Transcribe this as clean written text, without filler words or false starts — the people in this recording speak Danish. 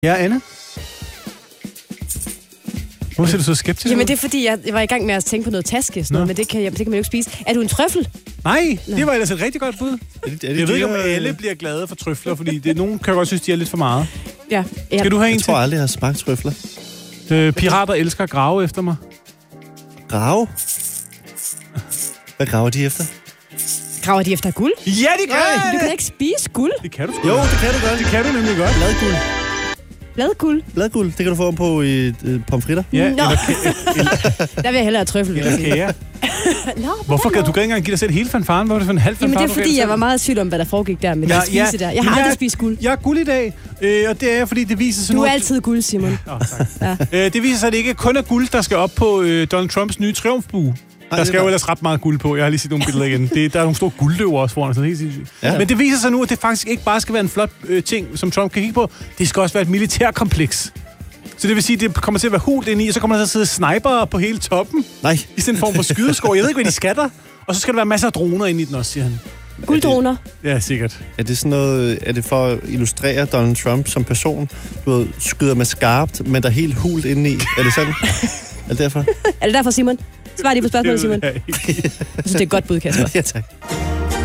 Ja, Anne? Hvorfor ser du så skeptisk? Jamen, det er fordi, jeg var i gang med at tænke på noget taske, sådan noget, men det kan man jo ikke spise. Er du en trøffel? Nej, det var ellers et rigtig godt bud. Jeg ved ikke, om dyre, alle bliver glade for trøfler, fordi nogen kan godt synes, de er lidt for meget. Ja. Skal du have en Jeg tror aldrig, jeg har smagt trøfler. til? Pirater elsker at grave efter mig. Grave? Hvad graver de efter? Graver de efter guld? Ja, de kan! Du kan ikke spise guld. Det kan du sgu. Jo, det kan du godt. Det kan du nemlig godt. Bladguld. Bladguld? Bladguld, det kan du få på i pomfritter. Ja, Nå. Der vil jeg hellere have trøffel. eller kager. Nå, Hvorfor kan du ikke engang give dig selv hele fanfaren? Hvad var det for en halv fanfare? Jamen, det er fordi, jeg var meget i tvivl om, hvad der foregik der med det spise der. Jeg har aldrig spist guld. Jeg er guld i dag, og det er fordi, det viser sig Du nu... er altid guld, Simon. Tak. Ja. Det viser sig, at det ikke kun er guld, der skal op på Donald Trumps nye triumfbue. Der skal jo ellers ret meget guld på. Jeg har lige set nogle billeder igen. Der er nogle store guldløver også foran, så det er helt sindssygt. Ja. Men det viser sig nu, at det faktisk ikke bare skal være en flot ting, som Trump kan kigge på. Det skal også være et militærkompleks. Så det vil sige, at det kommer til at være hult ind i, og så kommer der til at sidde snipere på hele toppen. Nej. I sådan en form for skydeskår. Jeg ved ikke, hvad de skatter. Og så skal der være masser af droner inde i den også, siger han. Gulddroner. Ja, sikkert. Er det sådan noget, er det for at illustrere Donald Trump som person? Du ved, skyder med skarpt, men der er helt hult indeni. Er det sådan? Er det derfor? Er det derfor, Simon? Svar lige på spørgsmålet, Simon. Det ved jeg ikke. Jeg synes, det er et godt bud, Kasper. Ja, tak.